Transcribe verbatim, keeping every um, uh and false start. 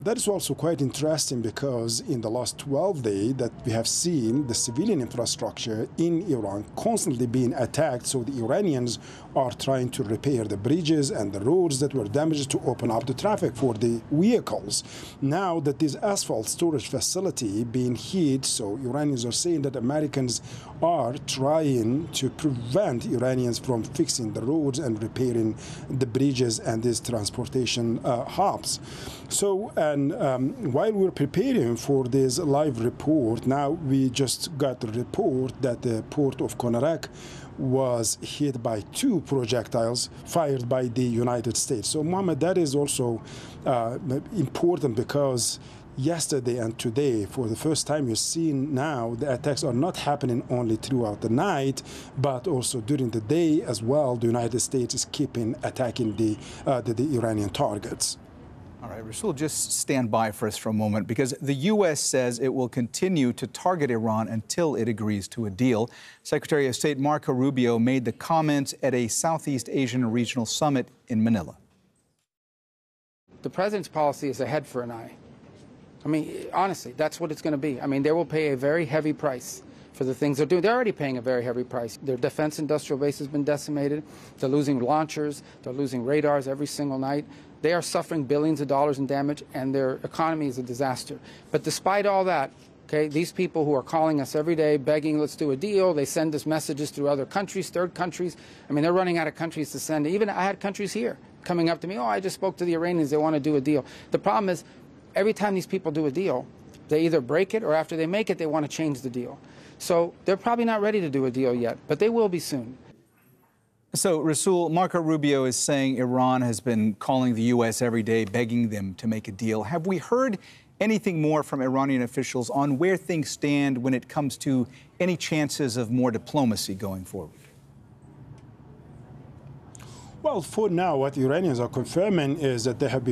That is also quite interesting because in the last twelve days that we have seen the civilian infrastructure in Iran constantly being attacked. So the Iranians are trying to repair the bridges and the roads that were damaged to open up the traffic for the vehicles. Now that this asphalt storage facility being hit, so Iranians are saying that Americans are trying to prevent Iranians from fixing the roads and repairing the bridges and these transportation uh, hubs. So, and um, while we're preparing for this live report, now we just got the report that the port of Konarak was hit by two projectiles fired by the United States. So, Mohammed, that is also uh, important because yesterday and today, for the first time, you're seeing now the attacks are not happening only throughout the night, but also during the day as well. The United States is keeping attacking the, uh, the, the Iranian targets. All right, Rasul, just stand by for us for a moment, because the U S says it will continue to target Iran until it agrees to a deal. Secretary of State Marco Rubio made the comments at a Southeast Asian regional summit in Manila. The president's policy is a head for an eye. I mean, honestly, that's what it's going to be. I mean, they will pay a very heavy price for the things they're doing. They're already paying a very heavy price. Their defense industrial base has been decimated. They're losing launchers. They're losing radars every single night. They are suffering billions of dollars in damage, and their economy is a disaster. But despite all that, okay, these people who are calling us every day, begging, let's do a deal, they send us messages through other countries, third countries. I mean, they're running out of countries to send. Even I had countries here coming up to me, oh, I just spoke to the Iranians, they want to do a deal. The problem is, every time these people do a deal, they either break it, or after they make it, they want to change the deal. So they're probably not ready to do a deal yet, but they will be soon. So, Rasul, Marco Rubio is saying Iran has been calling the U S every day, begging them to make a deal. Have we heard anything more from Iranian officials on where things stand when it comes to any chances of more diplomacy going forward? Well, for now, what Iranians are confirming is that they have been